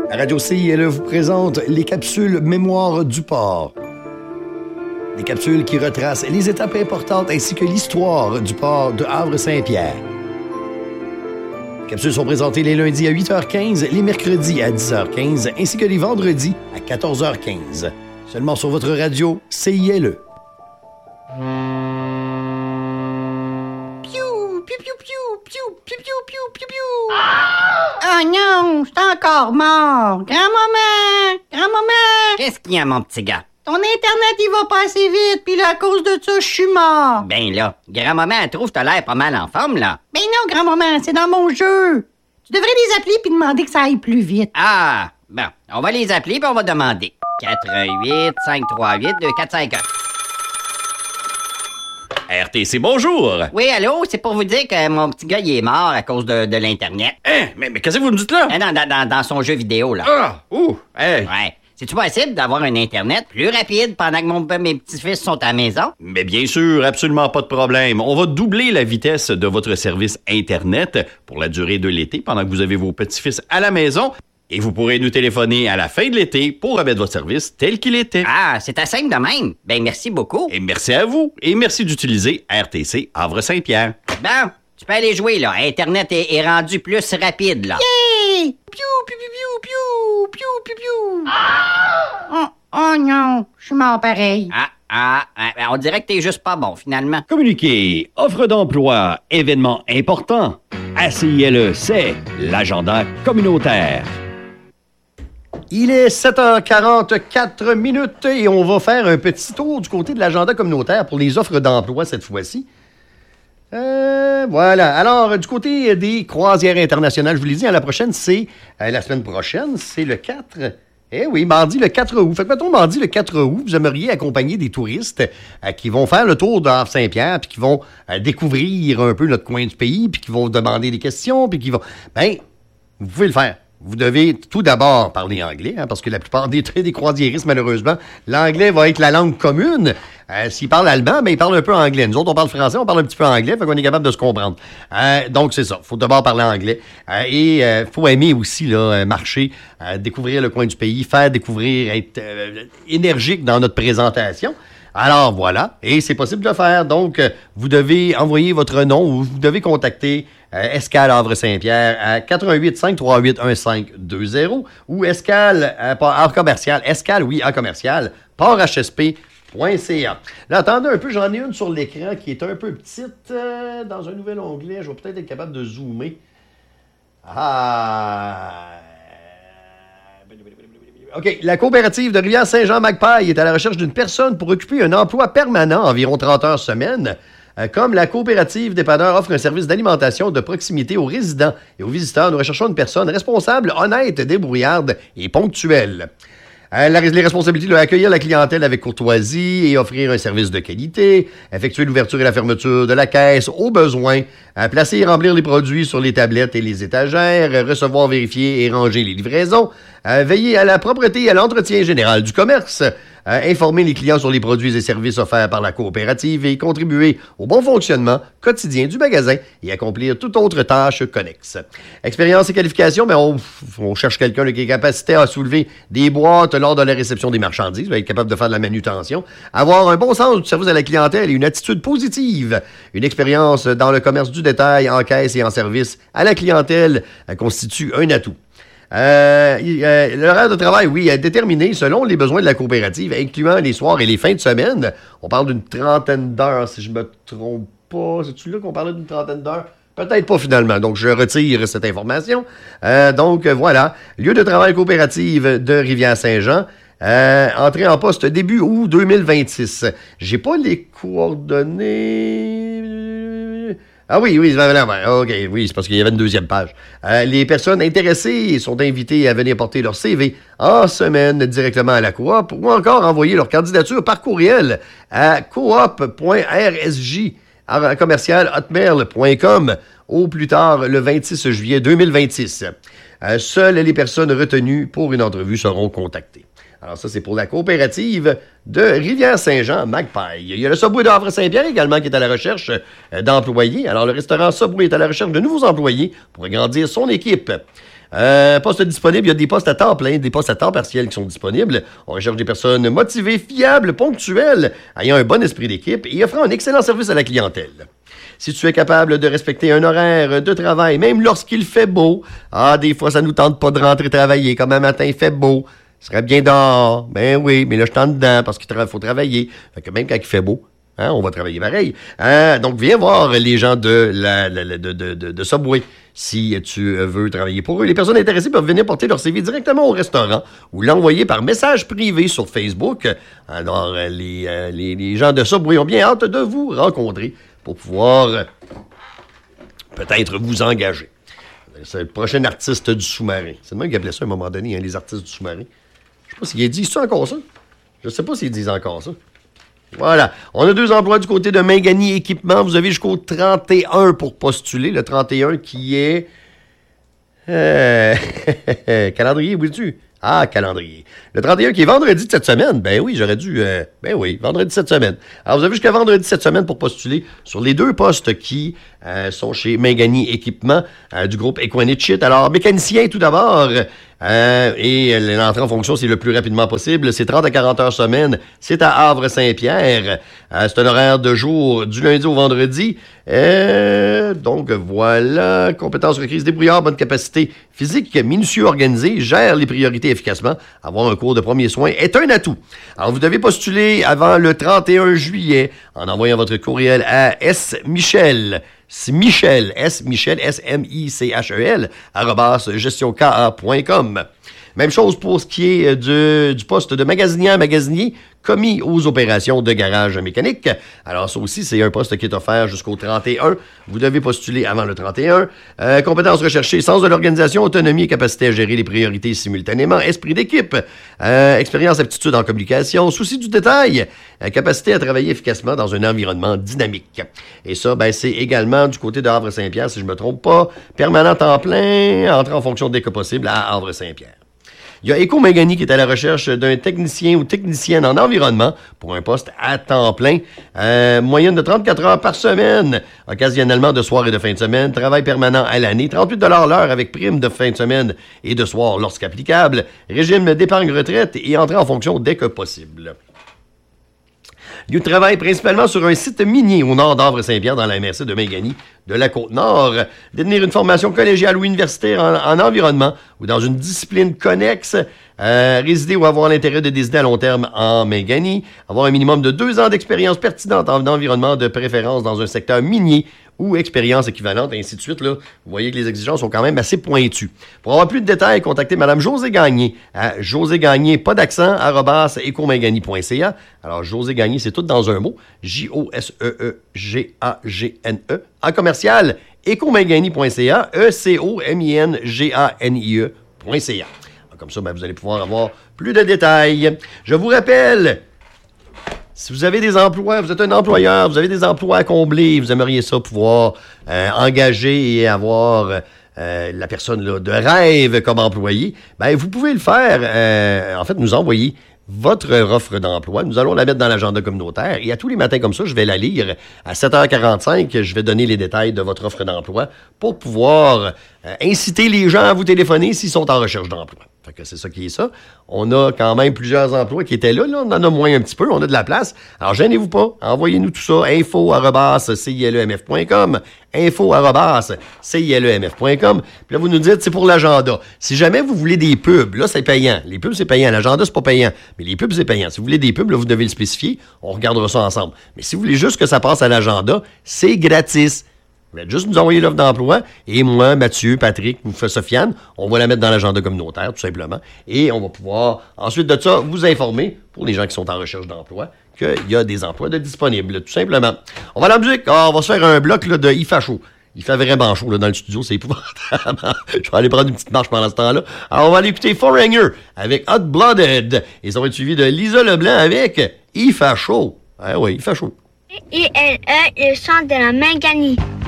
Radio CILE vous présente les capsules Mémoire du port. Des capsules qui retracent les étapes importantes ainsi que l'histoire du port de Havre-Saint-Pierre. Les capsules sont présentées les lundis à 8h15, les mercredis à 10h15 ainsi que les vendredis à 14h15. Seulement sur votre radio CILE. Oh non, je suis encore mort. Grand-maman! Grand-maman! Qu'est-ce qu'il y a, mon petit gars? Ton Internet, il va pas assez vite, puis là, à cause de ça, je suis mort. Ben là, grand-maman, elle trouve que t'as l'air pas mal en forme, là. Ben non, grand-maman, c'est dans mon jeu. Tu devrais les appeler puis demander que ça aille plus vite. Ah, bon, on va les appeler puis on va demander. 418 538 2451. RTC, bonjour! Oui, allô, c'est pour vous dire que mon petit gars, il est mort à cause de l'Internet. Hein? Mais qu'est-ce que vous me dites là? Dans son jeu vidéo, là. Ah! Ouh! Hey! Ouais. C'est-tu possible d'avoir un Internet plus rapide pendant que mes petits-fils sont à la maison? Mais bien sûr, absolument pas de problème. On va doubler la vitesse de votre service Internet pour la durée de l'été pendant que vous avez vos petits-fils à la maison. Et vous pourrez nous téléphoner à la fin de l'été pour remettre votre service tel qu'il était. Ah, c'est à simple de même. Ben, merci beaucoup. Et merci à vous. Et merci d'utiliser RTC Havre-Saint-Pierre. Bon, tu peux aller jouer, là. Internet est rendu plus rapide, là. Hey! Piou, piou, piou, piou, piou, piou, piou. Oh non, je suis mort pareil. On dirait que t'es juste pas bon, finalement. Communiqué, offre d'emploi, événement important. À CILE, c'est l'agenda communautaire. Il est 7h44 minutes et on va faire un petit tour du côté de l'agenda communautaire pour les offres d'emploi cette fois-ci. Voilà. Alors, du côté des croisières internationales, je vous l'ai dit, la prochaine, c'est la semaine prochaine, c'est le 4. Eh oui, mardi le 4 août. Fait que, mettons, mardi le 4 août, vous aimeriez accompagner des touristes qui vont faire le tour d'Havre-Saint-Pierre, puis qui vont découvrir un peu notre coin du pays, puis qui vont demander des questions, puis qui vont... Ben, vous pouvez le faire. Vous devez tout d'abord parler anglais, parce que la plupart des croisiéristes, malheureusement, l'anglais va être la langue commune. S'ils parlent allemand, ben ils parlent un peu anglais. Nous autres, on parle français, on parle un petit peu anglais, fait qu'on est capable de se comprendre. Donc, c'est ça. Faut d'abord parler anglais. Et faut aimer aussi là, marcher, découvrir le coin du pays, faire découvrir, être énergique dans notre présentation. Alors, voilà. Et c'est possible de le faire. Donc, vous devez envoyer votre nom ou vous devez contacter Escale Havre-Saint-Pierre à 88 538 1520 ou Escale en commercial. Escale, oui, en commercial. porthsp.ca. Là, attendez un peu, j'en ai une sur l'écran qui est un peu petite. Dans un nouvel onglet, je vais peut-être être capable de zoomer. OK. La coopérative de Rivière-Saint-Jean-Magpie est à la recherche d'une personne pour occuper un emploi permanent, environ 30 heures semaine. Comme la coopérative dépanneur offre un service d'alimentation de proximité aux résidents et aux visiteurs, nous recherchons une personne responsable, honnête, débrouillarde et ponctuelle. Les responsabilités, accueillir la clientèle avec courtoisie et offrir un service de qualité, effectuer l'ouverture et la fermeture de la caisse au besoin, placer et remplir les produits sur les tablettes et les étagères, recevoir, vérifier et ranger les livraisons, veiller à la propreté et à l'entretien général du commerce, informer les clients sur les produits et services offerts par la coopérative et contribuer au bon fonctionnement quotidien du magasin et accomplir toute autre tâche connexe. Expérience et qualification, on cherche quelqu'un qui est capacité à soulever des boîtes lors de la réception des marchandises, être capable de faire de la manutention, avoir un bon sens du service à la clientèle et une attitude positive. Une expérience dans le commerce du détail, en caisse et en service à la clientèle constitue un atout. L'horaire de travail, oui, est déterminé selon les besoins de la coopérative, incluant les soirs et les fins de semaine. On parle d'une trentaine d'heures, si je me trompe pas. C'est-tu là qu'on parlait d'une trentaine d'heures? Peut-être pas finalement, donc je retire cette information. Donc voilà, lieu de travail coopérative de Rivière-Saint-Jean. Entrée en poste début août 2026. J'ai pas les coordonnées... Ah oui, OK, oui, c'est parce qu'il y avait une deuxième page. Les personnes intéressées sont invitées à venir porter leur CV en semaine directement à la coop ou encore envoyer leur candidature par courriel à coop.rsj@hotmail.com au plus tard le 26 juillet 2026. Seules les personnes retenues pour une entrevue seront contactées. Alors ça, c'est pour la coopérative de Rivière-Saint-Jean-Magpie. Il y a le Subway de Havre-Saint-Pierre également qui est à la recherche d'employés. Alors le restaurant Subway est à la recherche de nouveaux employés pour agrandir son équipe. Postes disponibles, il y a des postes à temps plein, des postes à temps partiel qui sont disponibles. On recherche des personnes motivées, fiables, ponctuelles, ayant un bon esprit d'équipe et offrant un excellent service à la clientèle. Si tu es capable de respecter un horaire de travail, même lorsqu'il fait beau, des fois ça nous tente pas de rentrer travailler, comme un matin il fait beau, ce serait bien dehors. Ben oui, mais là je suis en dedans parce qu'il faut travailler. Fait que même quand il fait beau, on va travailler pareil. Donc, viens voir les gens de Subway si tu veux travailler pour eux. Les personnes intéressées peuvent venir porter leur CV directement au restaurant ou l'envoyer par message privé sur Facebook. Alors, les gens de Subway ont bien hâte de vous rencontrer pour pouvoir peut-être vous engager. C'est le prochain artiste du sous-marin. C'est le même qui appelait ça à un moment donné, les artistes du sous-marin. Je sais pas s'ils disent ça encore ça. Je sais pas s'ils disent encore ça. Voilà. On a 2 emplois du côté de Mingani Équipement. Vous avez jusqu'au 31 pour postuler. Le 31 qui est... calendrier, vois-tu? Calendrier. Le 31 qui est vendredi de cette semaine. Ben oui, j'aurais dû... ben oui, vendredi de cette semaine. Alors, vous avez jusqu'à vendredi de cette semaine pour postuler sur les 2 postes qui sont chez Mingani Équipement du groupe Equanichit. Alors, mécanicien tout d'abord... et l'entrée en fonction, c'est le plus rapidement possible. C'est 30 à 40 heures semaine. C'est à Havre-Saint-Pierre. C'est un horaire de jour du lundi au vendredi. Donc, voilà. Compétences requises, débrouillard, bonne capacité physique, minutieux organisé, gère les priorités efficacement. Avoir un cours de premiers soins est un atout. Alors, vous devez postuler avant le 31 juillet en envoyant votre courriel à smichel, S-M-I-C-H-E-L, @gestionka.com. Même chose pour ce qui est du poste de magasinier commis aux opérations de garage mécanique. Alors, ça aussi, c'est un poste qui est offert jusqu'au 31. Vous devez postuler avant le 31. Compétences recherchées, sens de l'organisation, autonomie et capacité à gérer les priorités simultanément, esprit d'équipe, expérience, aptitude en communication, souci du détail, capacité à travailler efficacement dans un environnement dynamique. Et ça, c'est également du côté de Havre-Saint-Pierre, si je ne me trompe pas, permanent temps plein, entrer en fonction dès que possible à Havre-Saint-Pierre. Il y a Éco Méganie qui est à la recherche d'un technicien ou technicienne en environnement pour un poste à temps plein. Moyenne de 34 heures par semaine, occasionnellement de soir et de fin de semaine. Travail permanent à l'année. 38 $ l'heure avec prime de fin de semaine et de soir lorsqu'applicable. Régime d'épargne retraite et entrée en fonction dès que possible. Il travaille principalement sur un site minier au nord d'Havre-Saint-Pierre dans la MRC de Mingani de la Côte-Nord. Détenir une formation collégiale ou universitaire en environnement ou dans une discipline connexe. Résider ou avoir l'intérêt de décider à long terme en Mingani. Avoir un minimum de 2 ans d'expérience pertinente en environnement de préférence dans un secteur minier ou expérience équivalente, ainsi de suite. Là, vous voyez que les exigences sont quand même assez pointues. Pour avoir plus de détails, contactez Mme José Gagné à José Gagné, pas d'accent, @ecomingani.ca. Alors, José Gagné, c'est tout dans un mot. Joseegagne, en commercial, ecomingani.ca, ecominganie.ca. Comme ça, vous allez pouvoir avoir plus de détails. Je vous rappelle... Si vous avez des emplois, vous êtes un employeur, vous avez des emplois à combler, vous aimeriez ça pouvoir engager et avoir la personne là, de rêve comme employé, vous pouvez le faire. En fait, nous envoyer votre offre d'emploi. Nous allons la mettre dans l'agenda communautaire et à tous les matins comme ça, je vais la lire. À 7h45, je vais donner les détails de votre offre d'emploi pour pouvoir inciter les gens à vous téléphoner s'ils sont en recherche d'emploi. Fait que c'est ça qui est ça. On a quand même plusieurs emplois qui étaient là. On en a moins un petit peu. On a de la place. Alors, gênez-vous pas. Envoyez-nous tout ça. info@cilemf.com. info@cilemf.com. Puis là, vous nous dites, c'est pour l'agenda. Si jamais vous voulez des pubs, là, c'est payant. Les pubs, c'est payant. L'agenda, c'est pas payant. Mais les pubs, c'est payant. Si vous voulez des pubs, là, vous devez le spécifier. On regardera ça ensemble. Mais si vous voulez juste que ça passe à l'agenda, c'est gratis. Vous allez juste nous envoyer l'offre d'emploi et moi, Mathieu, Patrick ou Sofiane, on va la mettre dans l'agenda communautaire, tout simplement. Et on va pouvoir, ensuite de ça, vous informer, pour les gens qui sont en recherche d'emploi, qu'il y a des emplois de disponibles, tout simplement. On va à la musique. On va se faire un bloc là, de Il fait chaud. Il fait vraiment chaud là, dans le studio, c'est épouvantable. Je vais aller prendre une petite marche pendant ce temps-là. Alors, on va aller écouter Foreigner avec Hot Blooded. Et ça va être suivi de Lisa Leblanc avec Il fait chaud. Ah oui, il fait chaud. ILE, le son de la Mingani.